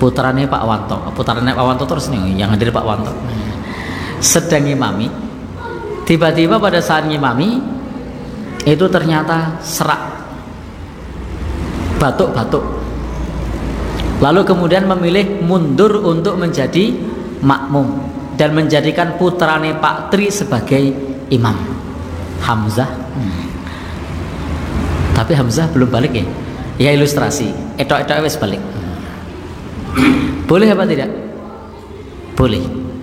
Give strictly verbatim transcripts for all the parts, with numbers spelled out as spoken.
putrane Pak Wanto, putrane Pak Wanto terus nih yang hadir Pak Wanto sedang ngimami, tiba-tiba pada saat ngimami itu ternyata serak, batuk-batuk, lalu kemudian memilih mundur untuk menjadi makmum dan menjadikan putrane Pak Tri sebagai imam, Hamzah. hmm. Tapi Hamzah belum balik ya, ya ilustrasi, etok-etok wis balik. Boleh apa tidak? Boleh.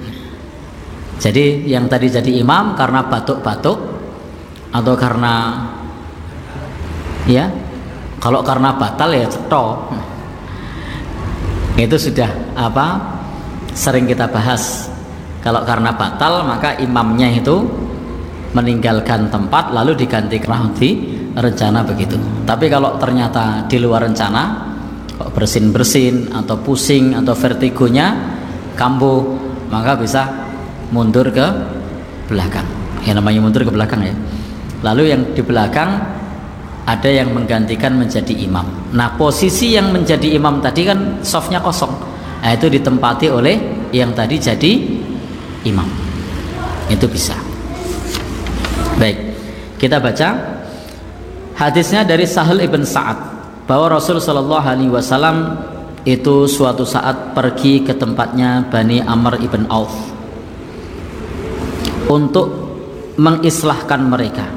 Jadi yang tadi jadi imam karena batuk-batuk atau karena ya, kalau karena batal ya cetok. Itu sudah apa? Sering kita bahas. Kalau karena batal maka imamnya itu meninggalkan tempat lalu digantikan di rencana begitu. Tapi kalau ternyata di luar rencana, kok bersin-bersin atau pusing atau vertigonya kambuh, maka bisa mundur ke belakang. Yang namanya mundur ke belakang ya. Lalu yang di belakang ada yang menggantikan menjadi imam. Nah, posisi yang menjadi imam tadi kan softnya kosong. Nah, itu ditempati oleh yang tadi jadi imam. Itu bisa. Baik, kita baca hadisnya dari Sahal ibn Sa'ad bahwa Rasul Shallallahu Alaihi Wasallam itu suatu saat pergi ke tempatnya Bani Amr ibn Auf untuk mengislahkan mereka.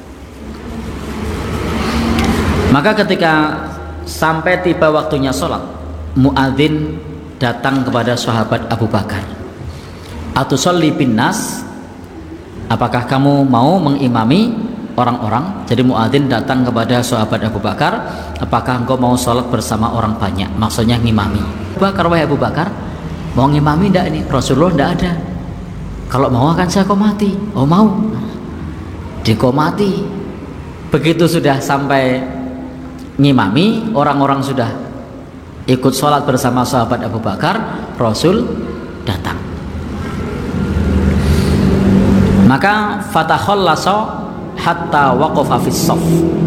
Maka ketika sampai tiba waktunya sholat, muadzin datang kepada sahabat Abu Bakar. Atusolli bin nas, apakah kamu mau mengimami orang-orang? Jadi muadzin datang kepada sahabat Abu Bakar, apakah engkau mau sholat bersama orang banyak? Maksudnya ngimami. Abu Bakar, wahai Abu Bakar, mau ngimami enggak ini? Rasulullah enggak ada. Kalau mau akan saya komati. Oh mau, dikomati. Begitu sudah sampai ngimami, orang-orang sudah ikut sholat bersama sahabat Abu Bakar, Rasul datang. Maka fatakhallasa hatta waqafa fis shaff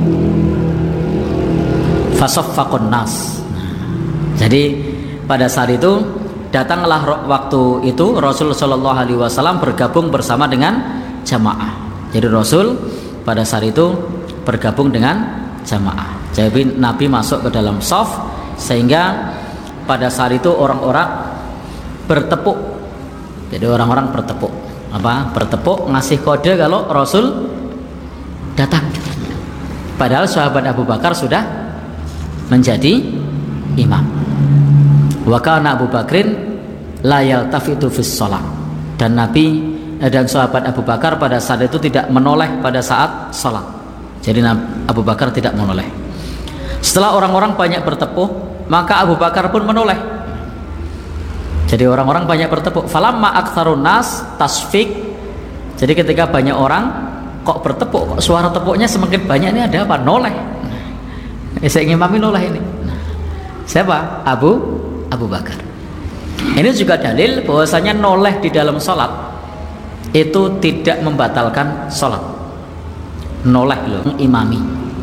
fasaffaqun nas. Jadi pada saat itu datanglah waktu itu Rasul Shallallahu Alaihi Wasallam bergabung bersama dengan jamaah. Jadi Rasul pada saat itu bergabung dengan jamaah. Jadi Nabi masuk ke dalam shaf sehingga pada saat itu orang-orang bertepuk. Jadi orang-orang bertepuk. Apa? Bertepuk ngasih kode kalau Rasul datang. Padahal sahabat Abu Bakar sudah menjadi imam. Wa kana Abu Bakrin la yaltafitu fis shalah. Dan Nabi dan sahabat Abu Bakar pada saat itu tidak menoleh pada saat salat. Jadi Abu Bakar tidak menoleh. Setelah orang-orang banyak bertepuk, maka Abu Bakar pun menoleh. Jadi orang-orang banyak bertepuk. Falamma aktsarun nas tasfik. Jadi ketika banyak orang kok bertepuk, kok suara tepuknya semakin banyak, ini ada apa? Noleh. Saya ngimami noleh ini. Siapa? Abu Abu Bakar. Ini juga dalil bahwasanya noleh di dalam sholat itu tidak membatalkan sholat. Noleh loh, imami.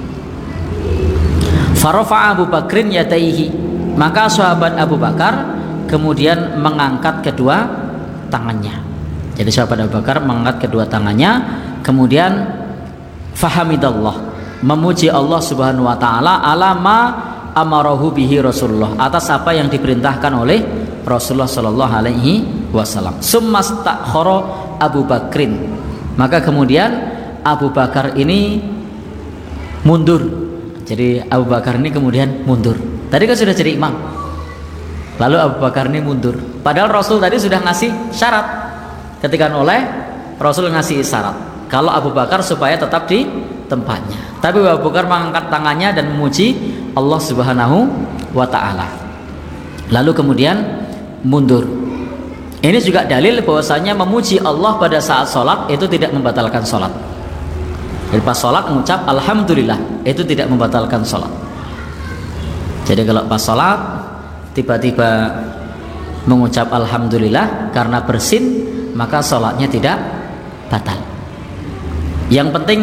Farafa Abu Bakrin yadaihi. Maka sahabat Abu Bakar kemudian mengangkat kedua tangannya. Jadi sahabat Abu Bakar mengangkat kedua tangannya, kemudian fahamidallah, memuji Allah Subhanahu wa taala alama amarahu bihi Rasulullah, atas apa yang diperintahkan oleh Rasulullah sallallahu alaihi wasallam. Summastakhara Abu Bakrin. Maka kemudian Abu Bakar ini mundur. Jadi Abu Bakar ini kemudian mundur. Tadi kan sudah jadi imam. Lalu Abu Bakar ini mundur. Padahal Rasul tadi sudah ngasih syarat. Ketika noleh, Rasul ngasih isyarat kalau Abu Bakar supaya tetap di tempatnya. Tapi Abu Bakar mengangkat tangannya dan memuji Allah Subhanahu wa taala. Lalu kemudian mundur. Ini juga dalil bahwasanya memuji Allah pada saat sholat itu tidak membatalkan sholat. Jadi pas sholat mengucap alhamdulillah itu tidak membatalkan sholat. Jadi kalau pas sholat tiba-tiba mengucap alhamdulillah karena bersin, maka sholatnya tidak batal. Yang penting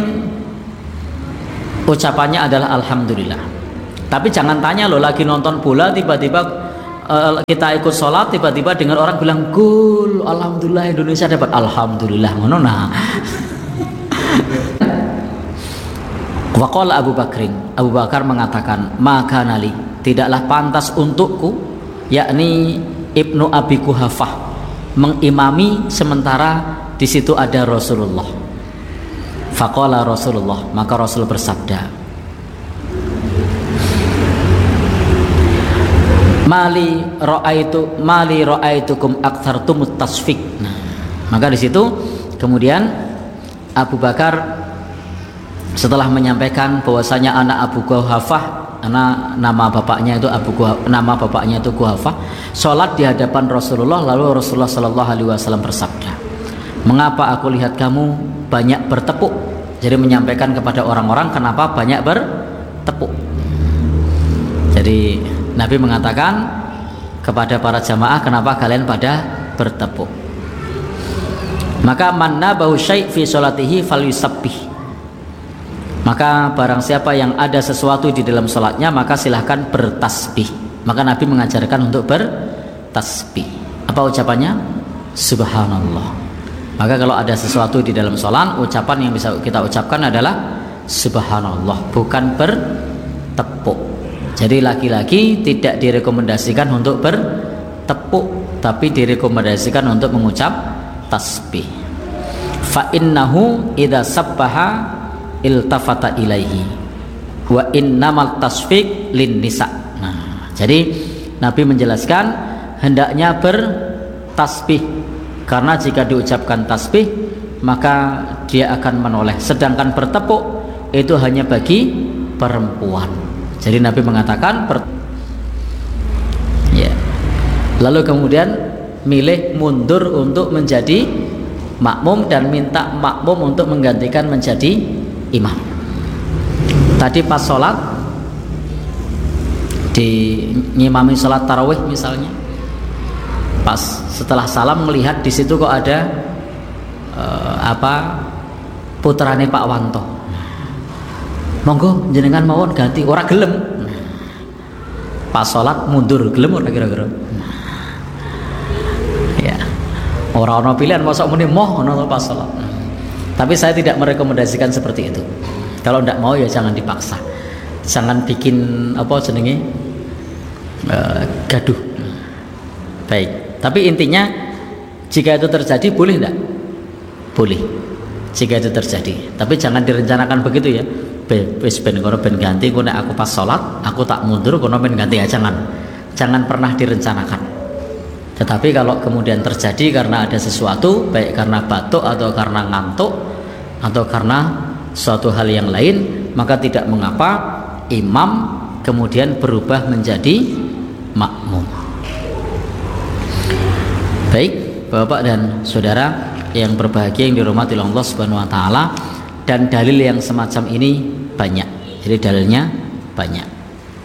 ucapannya adalah alhamdulillah. Tapi jangan tanya loh, lagi nonton bola tiba-tiba uh, kita ikut sholat tiba-tiba dengar orang bilang gol, alhamdulillah Indonesia dapat, alhamdulillah ngono nah. Waqala Abu Bakrin, Abu Bakar mengatakan, maka nali, tidaklah pantas untukku, yakni Ibnu Abi Quhafah, mengimami sementara di situ ada Rasulullah. Faqala Rasulullah, maka Rasul bersabda, mali ra'aitu mali ra'aitukum aktsartumut tasfik. Nah, maka di situ kemudian Abu Bakar setelah menyampaikan bahwasanya anak Abu Quhafah, anak nama bapaknya itu Abu Quhafah, nama bapaknya itu Quhafah, sholat di hadapan Rasulullah, lalu Rasulullah Shallallahu Alaihi Wasallam bersabda, mengapa aku lihat kamu banyak bertepuk? Jadi menyampaikan kepada orang-orang kenapa banyak bertepuk. Jadi Nabi mengatakan kepada para jamaah, kenapa kalian pada bertepuk? Maka manna bahu syai' fi sholatihi falyusabbih. Maka barang siapa yang ada sesuatu di dalam sholatnya, maka silahkan bertasbih. Maka Nabi mengajarkan untuk bertasbih. Apa ucapannya? Subhanallah. Maka kalau ada sesuatu di dalam sholat, ucapan yang bisa kita ucapkan adalah Subhanallah, bukan bertepuk. Jadi laki-laki tidak direkomendasikan untuk bertepuk, tapi direkomendasikan untuk mengucap tasbih. Fa innahu idza sabbaha iltafata ilaihi wa innamal tasfik lin nisa. Nah, jadi Nabi menjelaskan hendaknya bertasbih karena jika diucapkan tasbih maka dia akan menoleh, sedangkan bertepuk itu hanya bagi perempuan. Jadi Nabi mengatakan ber... ya. Lalu kemudian milih mundur untuk menjadi makmum dan minta makmum untuk menggantikan menjadi imam. Tadi pas sholat di ngimami sholat tarawih misalnya, pas setelah salam melihat di situ kok ada uh, apa putrane Pak Wanto, monggo jenengan mawon ganti, ora gelem. Pas sholat mundur, gelem ora kira-kira? Ya, ora ono pilihan, mosok muni moh ono pas sholat. Tapi saya tidak merekomendasikan seperti itu. Kalau tidak mau ya jangan dipaksa, jangan bikin apa jenenge uh, gaduh. Baik. Tapi intinya jika itu terjadi boleh tidak? Boleh. Jika itu terjadi. Tapi jangan direncanakan begitu ya. Wis ben kono ben ganti, kono aku pas sholat, aku tak mundur, kono ben ganti ya, jangan. Jangan pernah direncanakan. Tetapi kalau kemudian terjadi karena ada sesuatu, baik karena batuk atau karena ngantuk atau karena suatu hal yang lain, maka tidak mengapa imam kemudian berubah menjadi makmum. Baik, Bapak dan Saudara yang berbahagia yang dirahmati Allah Subhanahu wa taala, dan dalil yang semacam ini banyak. Jadi dalilnya banyak.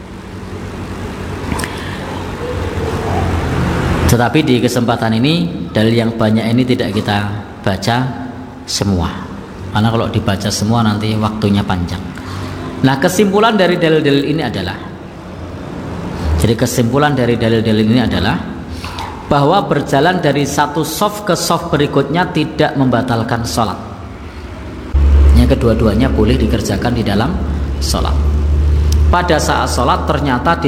Tetapi di kesempatan ini dalil yang banyak ini tidak kita baca semua, karena kalau dibaca semua nanti waktunya panjang. Nah, kesimpulan dari dalil-dalil ini adalah jadi kesimpulan dari dalil-dalil ini adalah bahwa berjalan dari satu shaf ke shaf berikutnya tidak membatalkan sholat. Yang kedua-duanya boleh dikerjakan di dalam sholat. Pada saat sholat ternyata di